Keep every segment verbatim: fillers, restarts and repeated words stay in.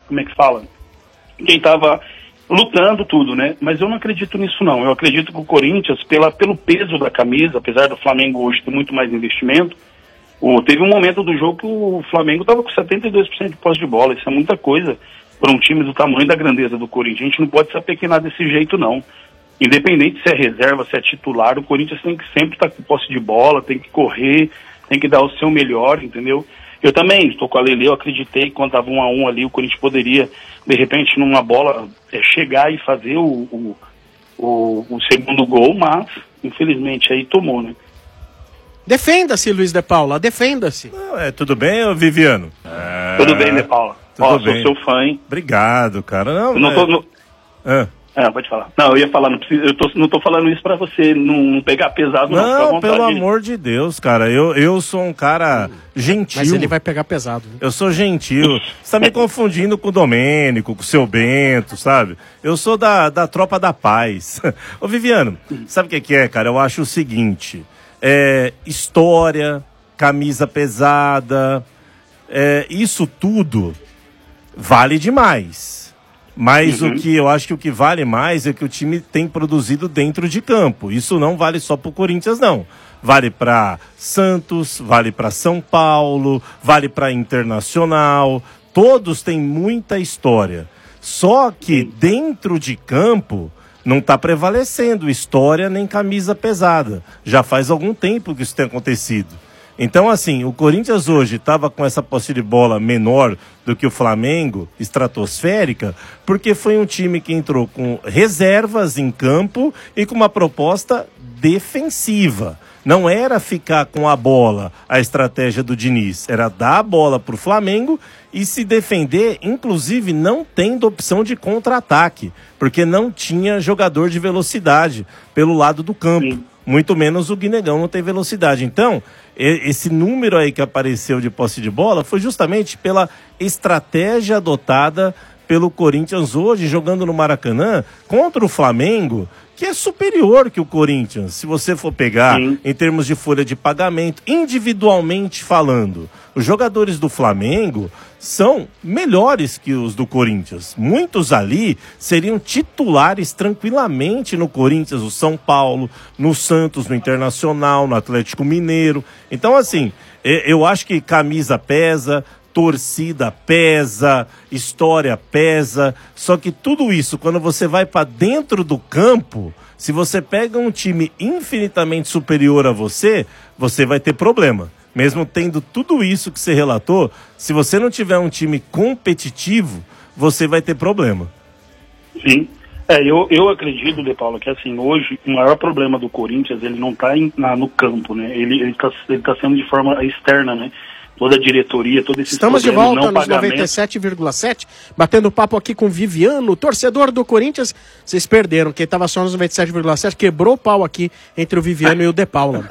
como é que fala? Quem estava lutando tudo, né? Mas eu não acredito nisso, não. Eu acredito que o Corinthians, pela, pelo peso da camisa, apesar do Flamengo hoje ter muito mais investimento, o, teve um momento do jogo que o Flamengo estava com setenta e dois por cento de posse de bola. Isso é muita coisa para um time do tamanho da grandeza do Corinthians. A gente não pode se apequenar desse jeito, não. Independente se é reserva, se é titular, o Corinthians tem que sempre estar com posse de bola, tem que correr, tem que dar o seu melhor, entendeu? Eu também estou com a Lele, eu acreditei que quando estava um a um ali, o Corinthians poderia, de repente, numa bola, é, chegar e fazer o, o, o, o segundo gol, mas, infelizmente, aí tomou, né? Defenda-se, Luiz de Paula, defenda-se. Não, é, tudo bem, Viviano? É... Tudo bem, de Paula? Tudo Ó, bem. sou seu fã, hein? Obrigado, cara. Não, eu não é... tô... No... Ah. É, pode falar. Não, eu ia falar, não, preciso, eu tô, não tô falando isso pra você não, não pegar pesado, não. Não, não pelo amor de Deus, cara. Eu, eu sou um cara gentil. Mas ele vai pegar pesado. Né? Eu sou gentil. Você tá me confundindo com o Domênico, com o seu Bento, sabe? Eu sou da, da tropa da paz. Ô, Viviano, sabe o que, que é, cara? Eu acho o seguinte. É, história, camisa pesada, é, isso tudo vale demais. Mas uhum. o que eu acho que o que vale mais é que o time tem produzido dentro de campo. Isso não vale só pro Corinthians, não. Vale para Santos, vale para São Paulo, vale para Internacional. Todos têm muita história. Só que dentro de campo não está prevalecendo história nem camisa pesada. Já faz algum tempo que isso tem acontecido. Então, assim, o Corinthians hoje estava com essa posse de bola menor do que o Flamengo, estratosférica, porque foi um time que entrou com reservas em campo e com uma proposta defensiva. Não era ficar com a bola, a estratégia do Diniz, era dar a bola para o Flamengo e se defender, inclusive não tendo opção de contra-ataque, porque não tinha jogador de velocidade pelo lado do campo. Sim. Muito menos o Guinegão não tem velocidade. Então, esse número aí que apareceu de posse de bola foi justamente pela estratégia adotada pelo Corinthians hoje, jogando no Maracanã, contra o Flamengo, que é superior que o Corinthians, se você for pegar Sim. em termos de folha de pagamento, individualmente falando. Os jogadores do Flamengo são melhores que os do Corinthians. Muitos ali seriam titulares tranquilamente no Corinthians, no São Paulo, no Santos, no Internacional, no Atlético Mineiro. Então, assim, eu acho que camisa pesa, torcida pesa, história pesa, só que tudo isso, quando você vai para dentro do campo, se você pega um time infinitamente superior a você, você vai ter problema. Mesmo tendo tudo isso que você relatou, se você não tiver um time competitivo, você vai ter problema. Sim. É, eu, eu acredito, De Paulo, que assim, hoje o maior problema do Corinthians, ele não está no campo, né? Ele está ele tá sendo de forma externa, né? Toda a diretoria, todo esse Estamos de volta nos noventa e sete vírgula sete, batendo papo aqui com o Viviano, torcedor do Corinthians. Vocês perderam, quem estava só nos noventa e sete vírgula sete quebrou o pau aqui entre o Viviano e o De Paula.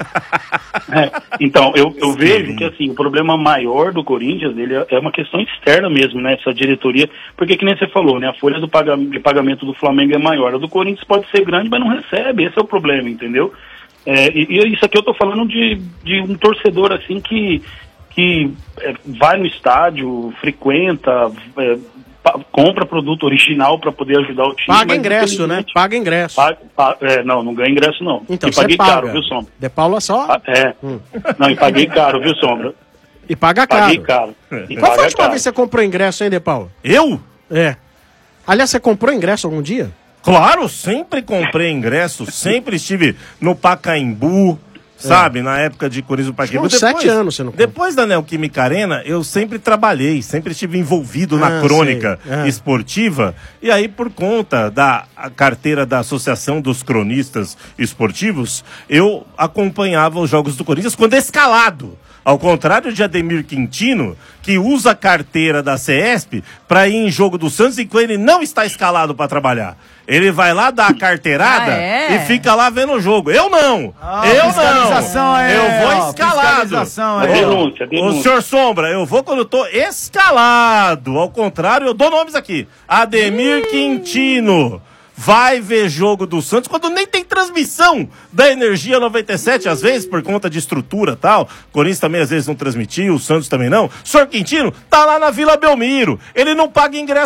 É, então, eu, eu vejo que assim, o problema maior do Corinthians ele é uma questão externa mesmo, né? Essa diretoria, porque que nem você falou, né? A folha do paga, de pagamento do Flamengo é maior. A do Corinthians pode ser grande, mas não recebe. Esse é o problema, entendeu? É, e, e isso aqui eu tô falando de, de um torcedor assim que que é, vai no estádio, frequenta, é, pa, compra produto original para poder ajudar o time. Paga ingresso, né? Paga ingresso. Paga, paga, é, não, não ganha ingresso não. Então, e paguei paga. caro, viu, Sombra? De Paula só? Ah, é. Hum. Não, e paguei caro, viu, Sombra? E paga caro. Paguei caro. E Qual foi a última caro. vez que você comprou ingresso, hein, De Paula? Eu? É. Aliás, você comprou ingresso algum dia? Claro, sempre comprei ingresso, sempre estive no Pacaembu. Sabe, é. na época de Corinthians do Pacaembu. Uns sete anos você não compra. Depois da Neoquímica Arena, eu sempre trabalhei, sempre estive envolvido ah, na crônica é. esportiva. E aí, por conta da carteira da Associação dos Cronistas Esportivos, eu acompanhava os jogos do Corinthians quando escalado. Ao contrário de Ademir Quintino, que usa a carteira da CESP para ir em jogo do Santos enquanto ele não está escalado para trabalhar. Ele vai lá, dá a carteirada ah, é? e fica lá vendo o jogo. Eu não! Ah, eu não! Aí, eu vou escalado! Aí. Denúncia, denúncia. O senhor Sombra, eu vou quando eu tô escalado. Ao contrário, eu dou nomes aqui. Ademir hum. Quintino. Vai ver jogo do Santos quando nem tem transmissão da Energia noventa e sete, às vezes, por conta de estrutura e tal. O Corinthians também, às vezes, não transmitiu, o Santos também não. O senhor Quintino tá lá na Vila Belmiro. Ele não paga ingresso